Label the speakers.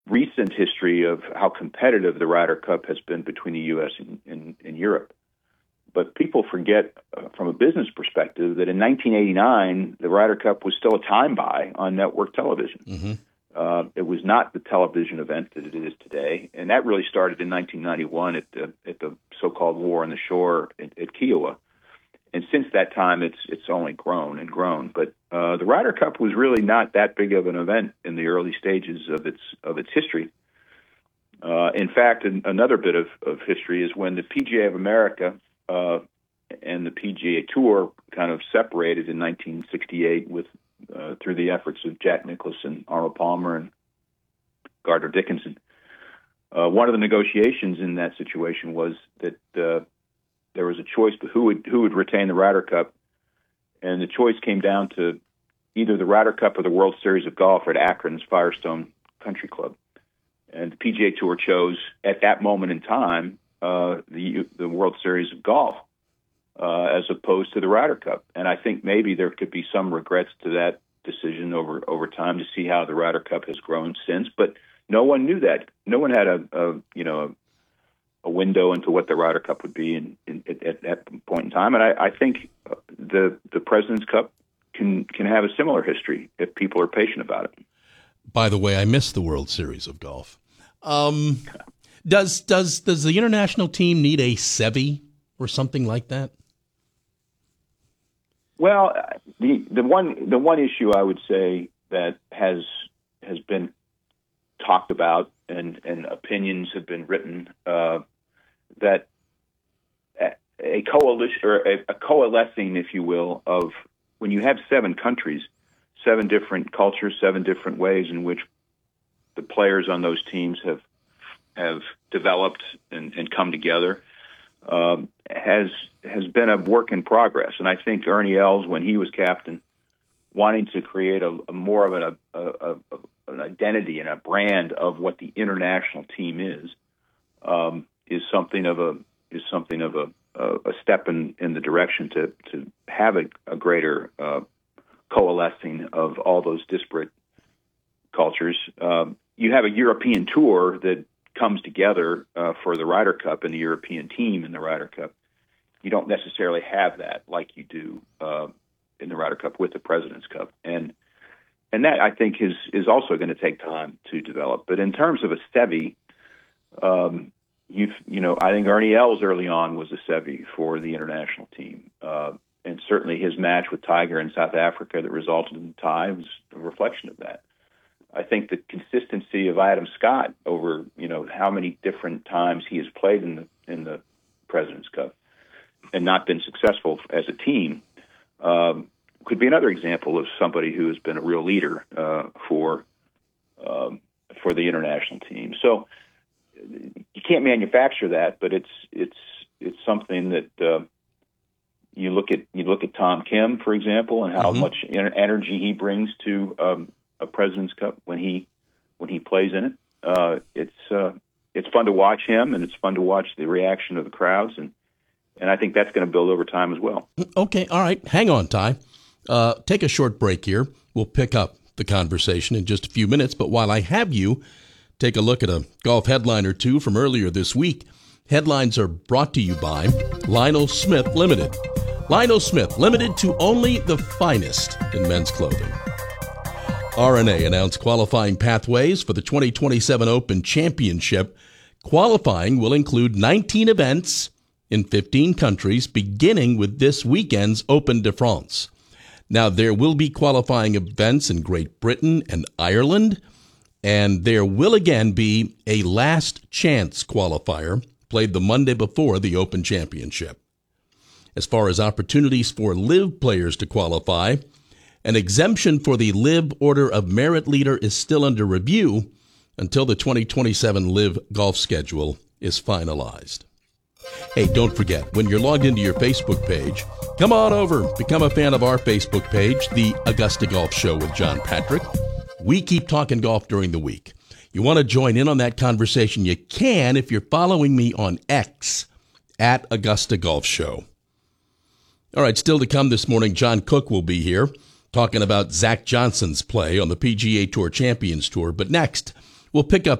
Speaker 1: recent history of how competitive the Ryder Cup has been between the U.S. and Europe. But people forget, from a business perspective, that in 1989, the Ryder Cup was still a time buy on network television. Mm-hmm. It was not the television event that it is today, and that really started in 1991 at the so-called War on the Shore at Kiowa. And since that time, it's only grown and grown. But the Ryder Cup was really not that big of an event in the early stages of its history. In fact, another bit of history is when the PGA of America and the PGA Tour kind of separated in 1968 through the efforts of Jack Nicklaus and Arnold Palmer and Gardner Dickinson. One of the negotiations in that situation was that there was a choice of who would retain the Ryder Cup, and the choice came down to either the Ryder Cup or the World Series of Golf at Akron's Firestone Country Club. And the PGA Tour chose, at that moment in time, the World Series of Golf as opposed to the Ryder Cup. And I think maybe there could be some regrets to that decision over time to see how the Ryder Cup has grown since. But no one knew that. No one had a window into what the Ryder Cup would be at that point in time. And I think the President's Cup can have a similar history if people are patient about it.
Speaker 2: By the way, I missed the World Series of Golf. Does the international team need a Seve or something like that?
Speaker 1: Well, the one issue I would say that has been talked about and opinions have been written that a coalition or a coalescing, if you will, of when you have 7 countries, 7 different cultures, 7 different ways in which the players on those teams have developed and come together, has been a work in progress. And I think Ernie Els, when he was captain, wanting to create a more of an identity and a brand of what the international team is something of a step in the direction to have a greater coalescing of all those disparate cultures. You have a European tour that comes together for the Ryder Cup and the European team in the Ryder Cup. You don't necessarily have that like you do in the Ryder Cup with the President's Cup, and that I think is also going to take time to develop. But in terms of a Seve, I think Ernie Els early on was a Seve for the international team, and certainly his match with Tiger in South Africa that resulted in the tie was a reflection of that. I think the consistency of Adam Scott over how many different times he has played in the President's Cup and not been successful as a team could be another example of somebody who has been a real leader for the international team. So you can't manufacture that, but it's something that you look at Tom Kim, for example, and how much energy he brings to a President's Cup when he plays in it. It's fun to watch him, and it's fun to watch the reaction of the crowds, and I think that's going to build over time as well.
Speaker 2: Okay, all right. Hang on, Ty. Take a short break here. We'll pick up the conversation in just a few minutes, but while I have you, take a look at a golf headline or two from earlier this week. Headlines are brought to you by Lionel Smith Limited. Lionel Smith Limited, to only the finest in men's clothing. R&A announced qualifying pathways for the 2027 Open Championship. Qualifying will include 19 events in 15 countries, beginning with this weekend's Open de France. Now, there will be qualifying events in Great Britain and Ireland, and there will again be a last chance qualifier played the Monday before the Open Championship. As far as opportunities for LIV players to qualify, an exemption for the LIV Order of Merit leader is still under review until the 2027 LIV golf schedule is finalized. Hey, don't forget, when you're logged into your Facebook page, come on over, become a fan of our Facebook page, The Augusta Golf Show with John Patrick. We keep talking golf during the week. You want to join in on that conversation, you can if you're following me on X, at Augusta Golf Show. All right, still to come this morning, John Cook will be here talking about Zach Johnson's play on the PGA Tour Champions Tour. But next, We'll pick up